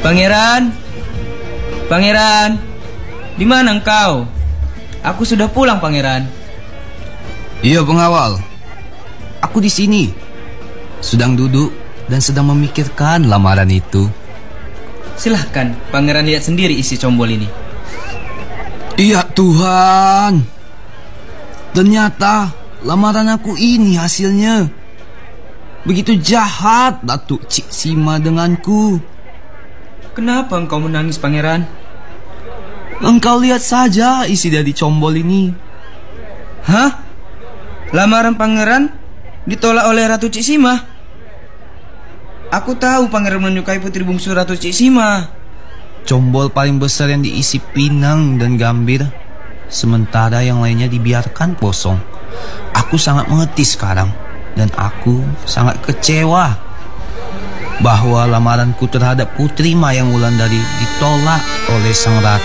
Pangeran, Pangeran, di mana engkau? Aku sudah pulang, Pangeran. Iya, pengawal. Aku di sini, sedang duduk dan sedang memikirkan lamaran itu. Silahkan, Pangeran lihat sendiri isi combol ini. Iya, Tuhan. Ternyata lamaran aku ini hasilnya. Begitu jahat Datuk Cik Sima denganku. Kenapa engkau menangis, Pangeran? Engkau lihat saja isi dari combol ini. Hah? Lamaran Pangeran ditolak oleh Ratu Cik Sima? Aku tahu Pangeran menyukai putri bungsu Ratu Cik Sima. Combol paling besar yang diisi pinang dan gambir, sementara yang lainnya dibiarkan kosong. Aku sangat mengerti sekarang, dan aku sangat kecewa bahwa lamaranku terhadap Putri Mayang Wulandari ditolak oleh sang ratu.